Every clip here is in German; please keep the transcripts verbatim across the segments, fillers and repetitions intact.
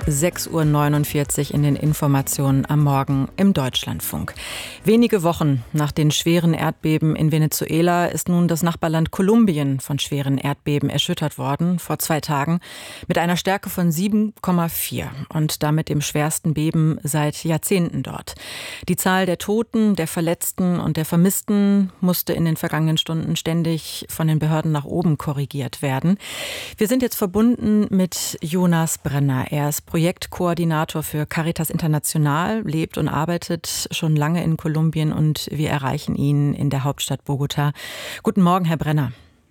sechs Uhr neunundvierzig in den Informationen am Morgen im Deutschlandfunk. Wenige Wochen nach den schweren Erdbeben in Venezuela ist nun das Nachbarland Kolumbien von schweren Erdbeben erschüttert worden, vor zwei Tagen, mit einer Stärke von sieben Komma vier und damit dem schwersten Beben seit Jahrzehnten dort. Die Zahl der Toten, der Verletzten und der Vermissten musste in den vergangenen Stunden ständig von den Behörden nach oben korrigiert werden. Wir sind jetzt verbunden mit Jonas Brenner. Er ist Projektkoordinator für Caritas International, lebt und arbeitet schon lange in Kolumbien und wir erreichen ihn in der Hauptstadt Bogotá. Guten Morgen, Herr Brenner.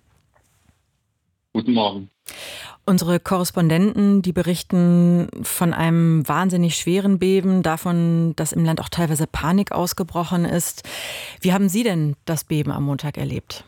Guten Morgen. Unsere Korrespondenten, die berichten von einem wahnsinnig schweren Beben, davon, dass im Land auch teilweise Panik ausgebrochen ist. Wie haben Sie denn das Beben am Montag erlebt?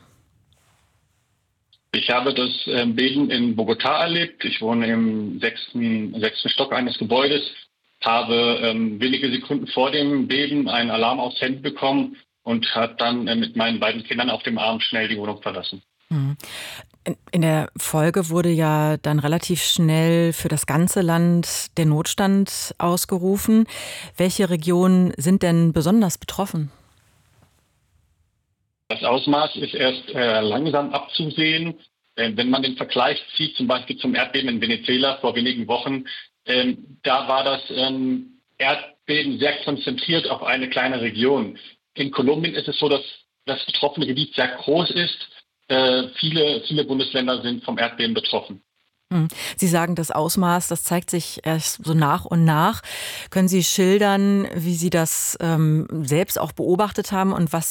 Ich habe das Beben in Bogotá erlebt. Ich wohne im sechsten, sechsten Stock eines Gebäudes, habe ähm, wenige Sekunden vor dem Beben einen Alarm aufs Handy bekommen und habe dann äh, mit meinen beiden Kindern auf dem Arm schnell die Wohnung verlassen. Hm. In der Folge wurde ja dann relativ schnell für das ganze Land der Notstand ausgerufen. Welche Regionen sind denn besonders betroffen? Das Ausmaß ist erst äh, langsam abzusehen. Äh, wenn man den Vergleich zieht, zum Beispiel zum Erdbeben in Venezuela vor wenigen Wochen, äh, da war das ähm, Erdbeben sehr konzentriert auf eine kleine Region. In Kolumbien ist es so, dass das betroffene Gebiet sehr groß ist. Äh, viele, viele Bundesländer sind vom Erdbeben betroffen. Sie sagen, das Ausmaß, das zeigt sich erst so nach und nach. Können Sie schildern, wie Sie das ähm, selbst auch beobachtet haben und was